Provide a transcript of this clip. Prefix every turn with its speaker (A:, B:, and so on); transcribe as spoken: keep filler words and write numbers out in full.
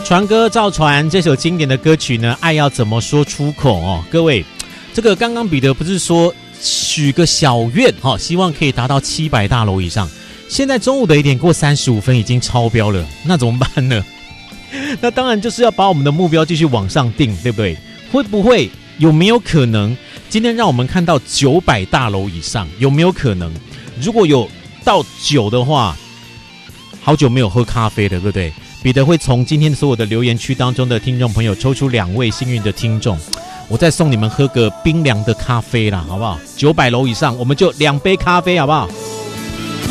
A: 传歌照传这首经典的歌曲呢，爱要怎么说出口哦？各位，这个刚刚彼得不是说许个小愿哦，希望可以达到七百大楼以上。现在中午的一点过三十五分已经超标了，那怎么办呢？那当然就是要把我们的目标继续往上定，对不对？会不会有没有可能今天让我们看到九百大楼以上？有没有可能？如果有到九的话，好久没有喝咖啡了，对不对？彼得会从今天所有的留言区当中的听众朋友抽出两位幸运的听众，我再送你们喝个冰凉的咖啡啦，好不好？九百楼以上，我们就两杯咖啡，好不好？